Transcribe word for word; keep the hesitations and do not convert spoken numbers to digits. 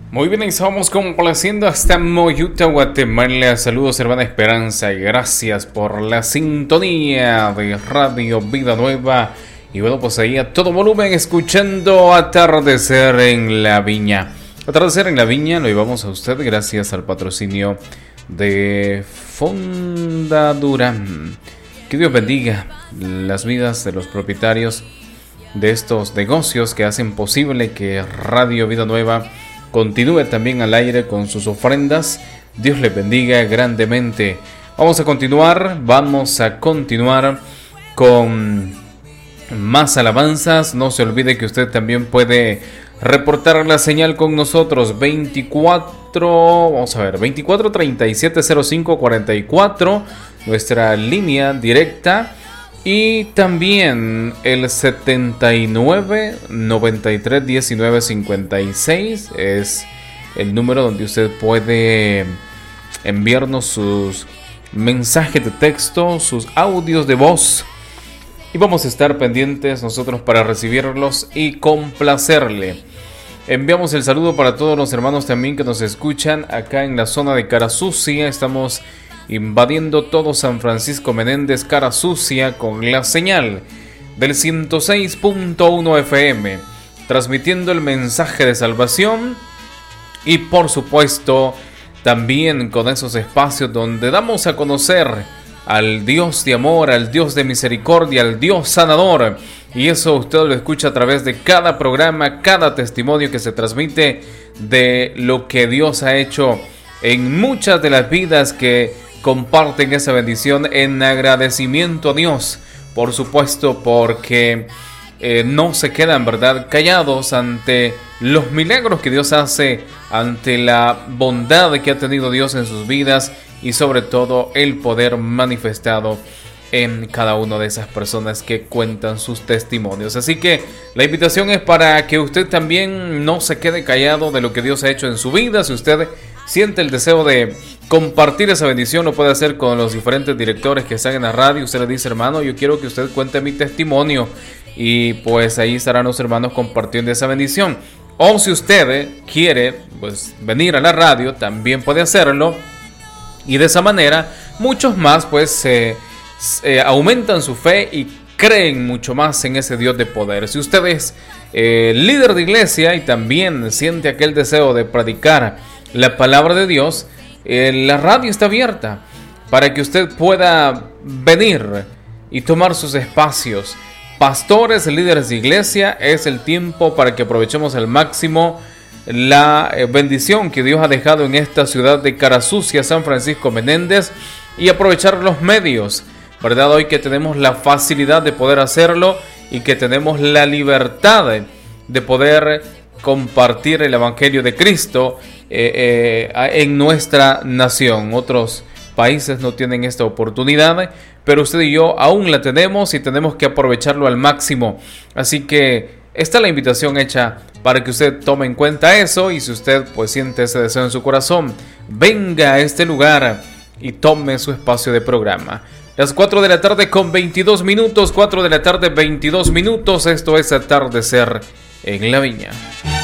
Muy bien, estamos complaciendo hasta Moyuta, Guatemala. Saludos, hermana Esperanza, y gracias por la sintonía de Radio Vida Nueva. Y bueno, pues ahí a todo volumen escuchando Atardecer en la Viña. Atardecer en la Viña lo llevamos a usted gracias al patrocinio de Fonda Durán. Que Dios bendiga las vidas de los propietarios de estos negocios que hacen posible que Radio Vida Nueva continúe también al aire con sus ofrendas. Dios les bendiga grandemente. Vamos a continuar, vamos a continuar con más alabanzas. No se olvide que usted también puede reportar la señal con nosotros. veinticuatro, vamos a ver, veinticuatro treinta y siete cero cinco cuarenta y cuatro, nuestra línea directa. Y también el setenta y nueve noventa y tres diecinueve cincuenta y seis es el número donde usted puede enviarnos sus mensajes de texto, sus audios de voz. Y vamos a estar pendientes nosotros para recibirlos y complacerle. Enviamos el saludo para todos los hermanos también que nos escuchan acá en la zona de Cara Sucia. Estamos invadiendo todo San Francisco Menéndez, Cara Sucia, con la señal del ciento seis punto uno F M, transmitiendo el mensaje de salvación. Y por supuesto también con esos espacios donde damos a conocer al Dios de amor, al Dios de misericordia, al Dios sanador. Y eso usted lo escucha a través de cada programa, cada testimonio que se transmite de lo que Dios ha hecho en muchas de las vidas que comparten esa bendición, en agradecimiento a Dios, por supuesto, porque eh, no se quedan, ¿verdad?, callados ante los milagros que Dios hace, ante la bondad que ha tenido Dios en sus vidas y sobre todo el poder manifestado en cada una de esas personas que cuentan sus testimonios. Así que la invitación es para que usted también no se quede callado de lo que Dios ha hecho en su vida. Si usted siente el deseo de compartir esa bendición, lo puede hacer con los diferentes directores que están en la radio. Usted le dice: hermano, yo quiero que usted cuente mi testimonio, y pues ahí estarán los hermanos compartiendo esa bendición. O si usted quiere pues venir a la radio, también puede hacerlo, y de esa manera muchos más pues eh, eh, aumentan su fe y creen mucho más en ese Dios de poder. Si usted es eh, líder de iglesia y también siente aquel deseo de predicar la palabra de Dios, eh, la radio está abierta para que usted pueda venir y tomar sus espacios. Pastores, líderes de iglesia, es el tiempo para que aprovechemos al máximo la eh, bendición que Dios ha dejado en esta ciudad de Cara Sucia, San Francisco Menéndez, y aprovechar los medios, ¿verdad? Hoy que tenemos la facilidad de poder hacerlo y que tenemos la libertad de, de poder compartir el Evangelio de Cristo eh, eh, en nuestra nación. Otros países no tienen esta oportunidad, pero usted y yo aún la tenemos y tenemos que aprovecharlo al máximo. Así que está la invitación hecha para que usted tome en cuenta eso, y si usted pues siente ese deseo en su corazón, venga a este lugar y tome su espacio de programa. Las cuatro de la tarde con veintidós minutos, cuatro de la tarde veintidós minutos, esto es Atardecer en la Viña.